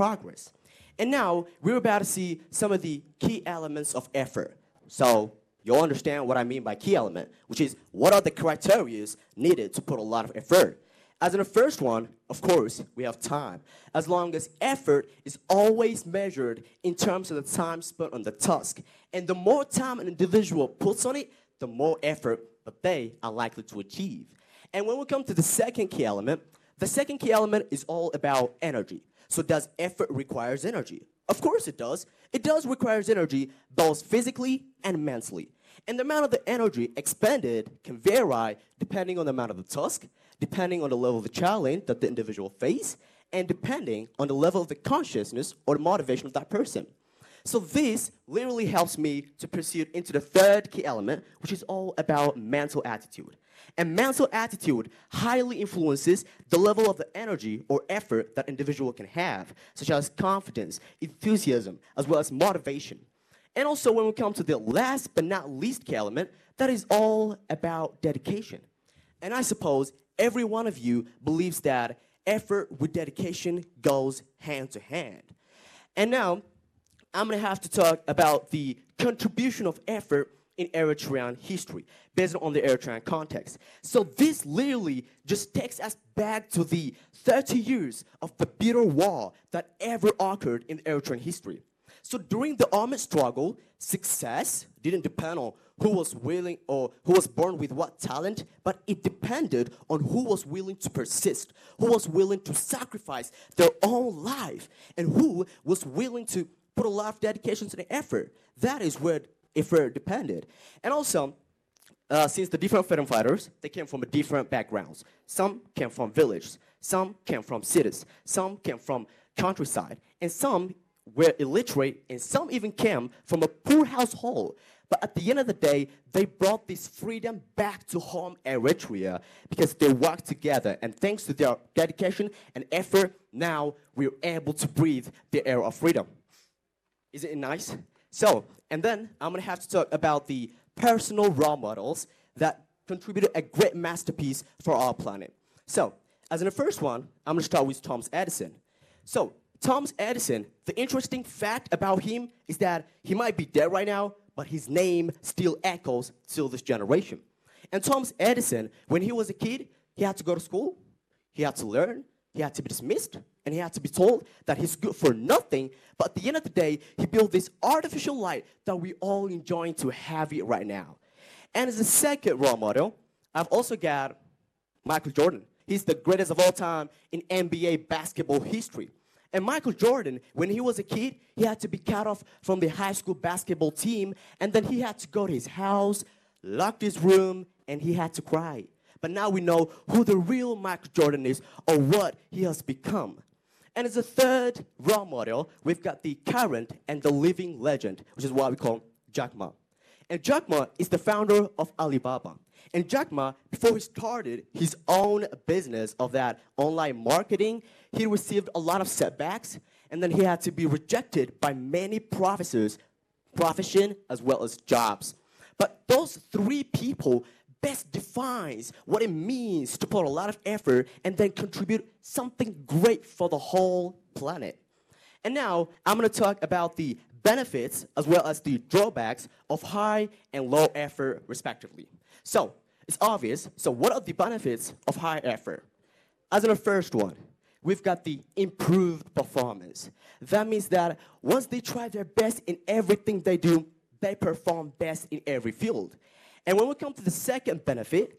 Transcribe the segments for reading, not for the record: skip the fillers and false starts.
progress. And now we're about to see some of the key elements of effort. So you'll understand what I mean by key element, which is what are the criteria needed to put a lot of effort. As in the first one, of course, we have time. As long as effort is always measured in terms of the time spent on the task. And the more time an individual puts on it, the more effort that they are likely to achieve. And when we come to the second key element, the second key element is all about energy. So does effort requires energy? Of course it does. It does requires energy both physically and mentally. And the amount of the energy expended can vary depending on the amount of the task, depending on the level of the challenge that the individual face, and depending on the level of the consciousness or the motivation of that person. So this literally helps me to proceed into the third key element, which is all about mental attitude. And mental attitude highly influences the level of the energy or effort that individual can have, such as confidence, enthusiasm, as well as motivation. And also when we come to the last but not least key element, that is all about dedication. And I suppose every one of you believes that effort with dedication goes hand to hand. And now, I'm going to have to talk about the contribution of effort in Eritrean history, based on the Eritrean context. So this literally just takes us back to the 30 years of the bitter war that ever occurred in Eritrean history. So during the armed struggle, success didn't depend on who was willing or who was born with what talent, but it depended on who was willing to persist, who was willing to sacrifice their own life, and who was willing to put a lot of dedication to the effort. That is where effort depended. And also, since the different freedom fighters, they came from different backgrounds. Some came from villages, some came from cities, some came from countryside, and some were illiterate, and some even came from a poor household. But at the end of the day, they brought this freedom back to home Eritrea because they worked together. And thanks to their dedication and effort, now we're able to breathe the air of freedom. Isn't it nice? So, and then I'm going to have to talk about the personal role models that contributed a great masterpiece for our planet. So, as in the first one, I'm going to start with Thomas Edison. So, Thomas Edison, the interesting fact about him is that he might be dead right now, but his name still echoes till this generation. And Thomas Edison, when he was a kid, he had to go to school, he had to learn, he had to be dismissed, and he had to be told that he's good for nothing. But at the end of the day, he built this artificial light that we all enjoying to have it right now. And as a second role model, I've also got Michael Jordan. He's the greatest of all time in NBA basketball history. And Michael Jordan, when he was a kid, he had to be cut off from the high school basketball team, and then he had to go to his house, lock his room, and he had to cry. But now we know who the real Michael Jordan is or what he has become. And as a third role model, we've got the current and the living legend, which is what we call Jack Ma. And Jack Ma is the founder of Alibaba. And Jack Ma, before he started his own business of that online marketing, he received a lot of setbacks, and then he had to be rejected by many professors, profession as well as jobs. But those three people best defines what it means to put a lot of effort and then contribute something great for the whole planet. And now I'm going to talk about the benefits as well as the drawbacks of high and low effort respectively. So it's obvious. So what are the benefits of high effort? As in the first one, we've got the improved performance. That means that once they try their best in everything they do, they perform best in every field. And when we come to the second benefit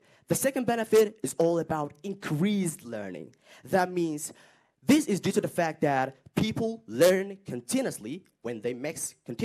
is all about increased learning. That means this is due to the fact that people learn continuously when they make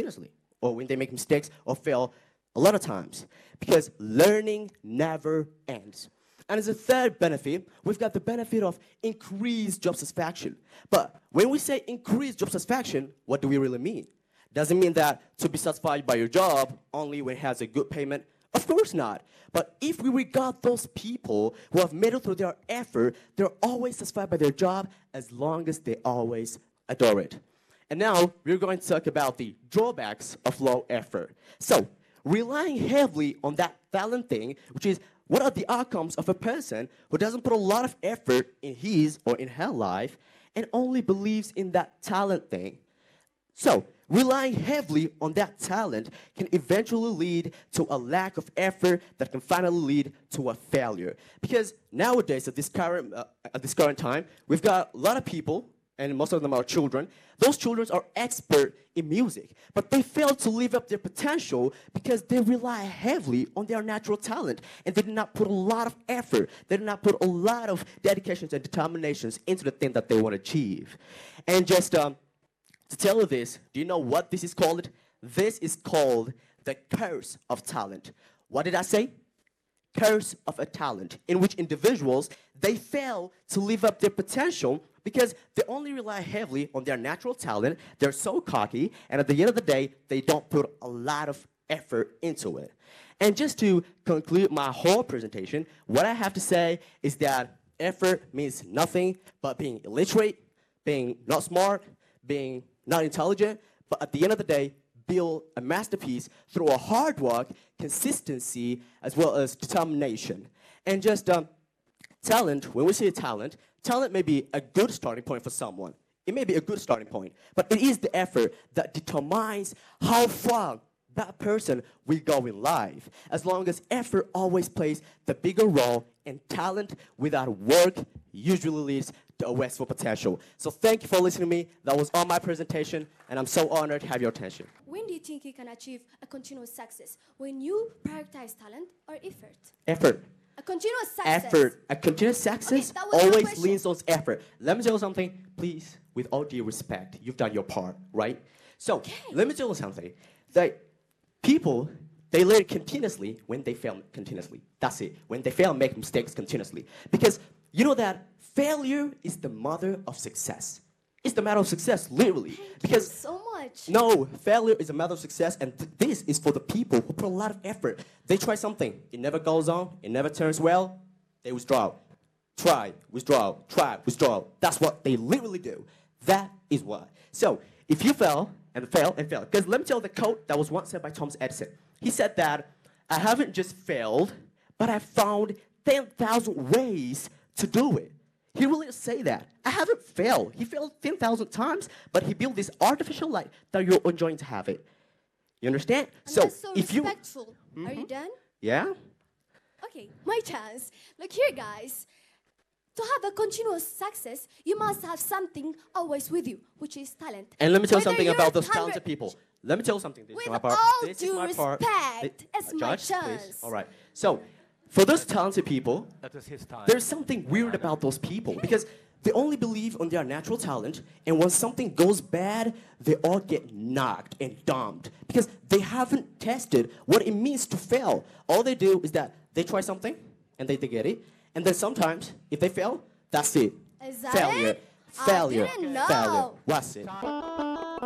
mistakes or fail a lot of times, because learning never ends. And as a third benefit, we've got the benefit of increased job satisfaction. But when we say increased job satisfaction, what do we really mean? Doesn't mean that to be satisfied by your job only when it has a good payment. Of course not. But if we regard those people who have made it through their effort, they're always satisfied by their job as long as they always adore it. And now we're going to talk about the drawbacks of low effort. So relying heavily on that talent thing, which is what are the outcomes of a person who doesn't put a lot of effort in his or in her life, and only believes in that talent thing. So, relying heavily on that talent can eventually lead to a lack of effort that can finally lead to a failure. Because nowadays, at this current time, we've got a lot of people, and most of them are children. Those children are expert in music, but they fail to live up their potential because they rely heavily on their natural talent, and they did not put a lot of effort. They did not put a lot of dedications and determinations into the thing that they want to achieve. And just to tell you this, do you know what this is called? This is called the curse of talent. What did I say? Curse of a talent, in which individuals, they fail to live up their potential because they only rely heavily on their natural talent. They're so cocky, and at the end of the day, they don't put a lot of effort into it. And just to conclude my whole presentation, what I have to say is that effort means nothing but being illiterate, being not smart, being not intelligent, but at the end of the day, build a masterpiece through a hard work, consistency, as well as determination. And just talent, when we say talent may be a good starting point for someone. It may be a good starting point, but it is the effort that determines how far that person will go in life. As long as effort always plays the bigger role, and talent without work usually leads to a wasteful potential. So thank you for listening to me. That was all my presentation, and I'm so honored to have your attention. When do you think you can achieve a continuous success? When you prioritize talent or effort? Effort. A continuous success. Effort. A continuous success Okay, that was my always question. leans on effort. Let me tell you something, please, with all due respect. You've done your part, right? So let me tell you something. That people, they learn continuously when they fail continuously. That's it. When they fail, make mistakes continuously. Because you know that failure is the mother of success. It's the matter of success, literally. Thank because you so much. no, failure is a matter of success, and this is for the people who put a lot of effort. They try something, it never goes on, it never turns well, they withdraw. Try, withdraw, try, withdraw. That's what they literally do. That is what. So, if you fail, and fail, and fail, because let me tell you the quote that was once said by Thomas Edison. He said that, I haven't just failed, but I found 10,000 ways to do it. He really say that. I haven't failed. He failed 10,000 times, but he built this artificial life that you're enjoying to have it. You understand? And that's so if respectful. Are you done? Yeah? Okay, my chance. Look here, guys. To have a continuous success, you must have something always with you, which is talent. And let me tell you Whether something you're about those 100 talented people. Let me tell you something. This With is my part. all This is due my part. respect, it's my Judge, chance. please. All right. So, for those talented people, That was his time. there's something weird about those people because they only believe on their natural talent, and when something goes bad, they all get knocked and dumped because they haven't tested what it means to fail. All they do is that they try something and they get it, and then sometimes if they fail, that's it. Is that Failure. it? I Failure. didn't know. Failure. What's it?